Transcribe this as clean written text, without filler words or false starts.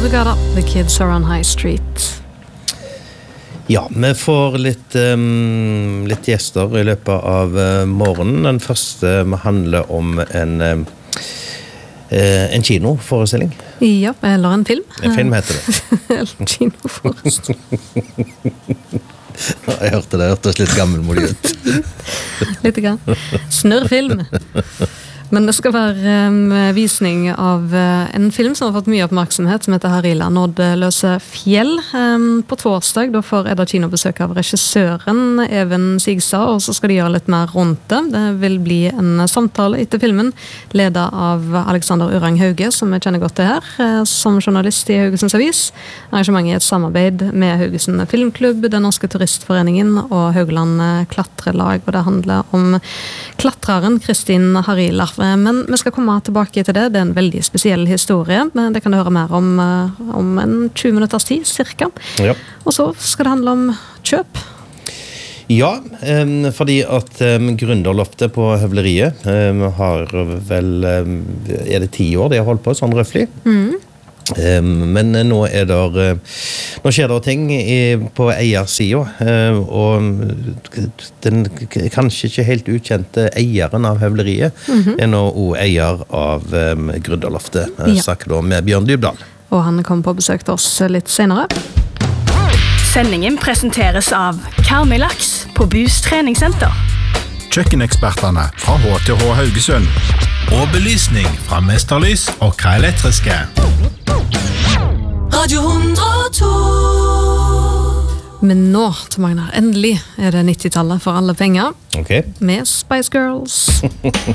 Never got up, the kids are on high street. Ja, vi får litt gjester I løpet av morgenen. Den første handler om en kinoforestilling. Ja, eller en film. En film heter det. Eller kinoforestilling. Jeg hørte det, hørtes litt gammelmodig ut. Litt grann. Snørrfilm. Men det skal være visning av en film som har fått mye oppmerksomhet, som heter Harila, Nådeløse fjell. På torsdag da får Edda kino besøk av regissøren Even Sigstad, og så skal de gjøre litt mer rundt det. Det vil bli en samtale etter filmen, ledet av Alexander Urang Hauge, som jeg kjenner godt til her, som journalist I Haugesunds Avis. Arrangementet I et samarbeid med Haugesund Filmklubb, Den Norske Turistforeningen og Haugland Klatrelag, og det handler om klatreren Kristin Harila. Men vi skal komme tilbake til det. Det en veldig spesiell historie, men det kan du høre mer om en 20 minutters tid, cirka. Ja. Og så skal det handle om kjøp. Ja, fordi at Gründerloftet på Høvleriet har vel, det 10 år de har holdt på, sånn røffelig. Men nå skjer det ting på eiersiden, og den kanskje ikke helt ukjente eieren av Høvleriet nå også eier av Gründerloftet. Jeg snakker da med Bjørn Dybdahl. Og han kommer på besøk til oss litt senere. Sendingen presenteres av Karmilaks på Bus treningssenter. Kjøkkenekspertene fra HTH Haugesund. Og belysning fra Mesterlys og K-elektriske. Radio 102. Men nå, til Magnar, endelig det 90-tallet for alle penger. Ok. Med Spice Girls.